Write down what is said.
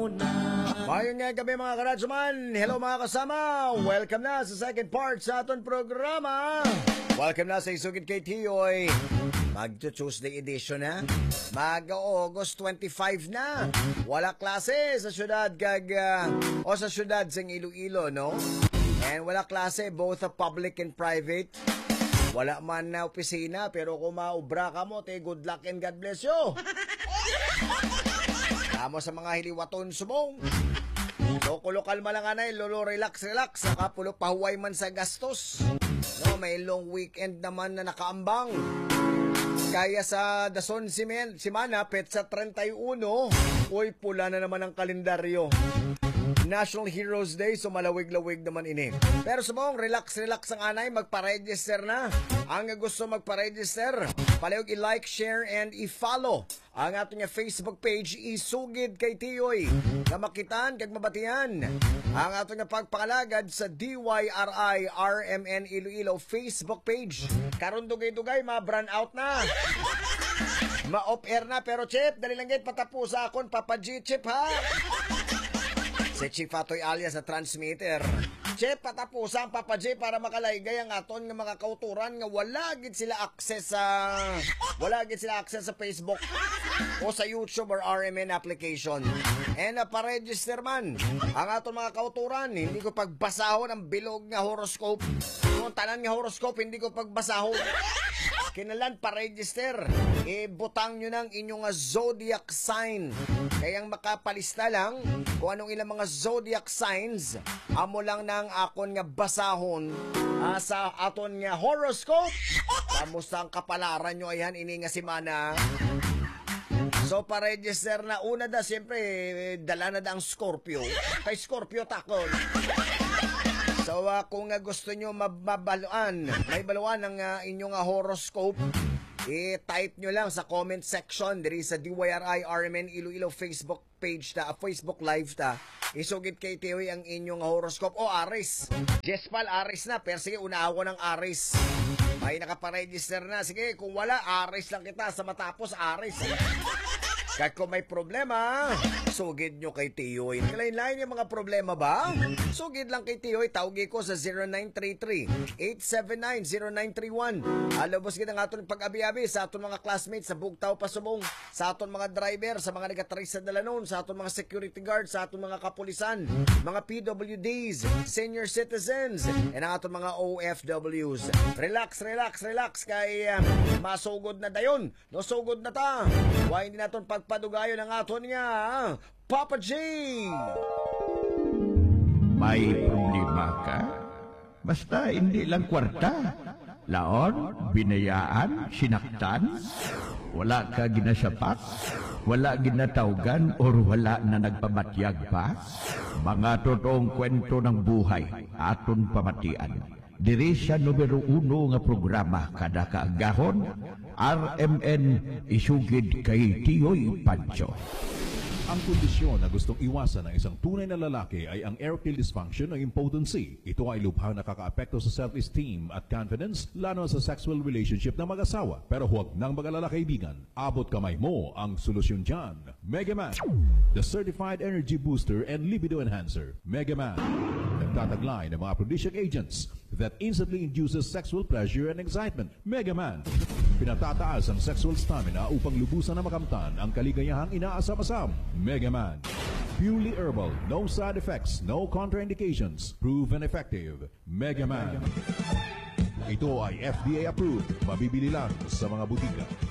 Mayong nga gabi mga karadsman. Hello mga kasama. Welcome na sa second part sa aton programa. Welcome na sa Isugid kay Tiyoy. Mag-Tuesday edition na. Mag-August 25 na. Wala klase sa syudad sa syudad sa Iloilo, no? And wala klase both public and private. Wala man na opisina pero kung maubra ka mo, good luck and God bless you. Tamo sa mga hiliwaton sumong. So, kulokal malanganay, lolo, relax. Saka pulo pahuway man sa gastos. No, may long weekend naman na nakaambang. Kaya sa dason simana, petsa 31, uy, pula na naman ang kalendaryo. National Heroes Day, so malawig-lawig naman ini. Pero subong, relax ang anay, magpa-register na. Ang gusto magpa-register, palihog i-like, share, and i-follow ang ating Facebook page, Isugid kay Tiyoy. Na makitaan, kag mabatian ang ating pagpakalagad sa DYRI RMN Iloilo Facebook page. Karon dugay-dugay, ma-brand out na. Ma-off-air na, pero Chip, dali lang gayt patapos akon, Papa G, Chip, ha? Si Chief Atoy alias sa transmitter. Chip, patapusan Papa J para makalaygay ang aton nga mga kauturan nga wala gid sila access sa Facebook o sa YouTube or RMN application. And pa-register man ang aton mga kauturan, hindi ko pagbasahon ang bilog nga horoscope. Kung tanan nga horoscope, hindi ko pagbasahon. Kinalan pa-register, butang nyo ng inyong zodiac sign. Kayang makapalista lang kung anong ilang mga zodiac signs, amo lang ng akon nga basahon sa aton nga horoscope. Kamusta ang kapalaran nyo ayan ini nga simana. So pa-register na una siyempre dala na ang Scorpio. Kay Scorpio takon. So kung gusto nyo may baluan ng inyong horoscope, i-type nyo lang sa comment section diri sa DYRI RMN Iloilo Facebook page Facebook live Isugid kay Tiyoy ang inyong horoscope o Aris. Jespal Aris na, pero sige una ako ng Aris. May nakaparegister na. Sige, kung wala, Aris lang kita sa matapos Aris. Kahit kung may problema, sugid nyo kay Tiyoy. Lain-lain yung mga problema ba? Sugid lang kay Tiyoy. Tawagi ko sa 0933-879-0931. Alabos kita nga aton pag-abi-abi sa aton mga classmates sa Bugtaw Pasubong, sa aton mga driver, sa mga nagatrace sa Dalanon, sa aton mga security guards, sa aton mga kapulisan, mga PWDs, senior citizens, and ang aton mga OFWs. Relax kay masugod na dayon. No, sugod na ta. Why hindi naton pagpadugayo ng aton nga Papa J. May problema ka? Basta hindi lang kwarta. Laon, binayaan, sinaktan, wala ka ginasapak, wala ginatawgan, or wala na nagpamatyag pa. Mga totoong kwento ng buhay, aton pamatian. Diri sa numero 1 nga programa kada kaagahon, RMN Isugid kay Tiyoy Pancho. Ang kondisyon na gustong iwasan ng isang tunay na lalaki ay ang erectile dysfunction o impotency. Ito ay lubhang nakakaapekto sa self-esteem at confidence, lalo sa sexual relationship ng mag-asawa. Pero huwag nang mag-alala kaibigan. Abot kamay mo ang solusyon dyan. Mega Man, the certified energy booster and libido enhancer. Mega Man, nagtataglay ng mga aphrodisiac agents that instantly induces sexual pleasure and excitement. Mega Man, pinatataas ang sexual stamina upang lubusan na makamtan ang kaligayahang inaasam-asam. Mega Man, purely herbal, no side effects, no contraindications, proven effective. Mega Man. Ito ay FDA approved, mabibili lang sa mga butika.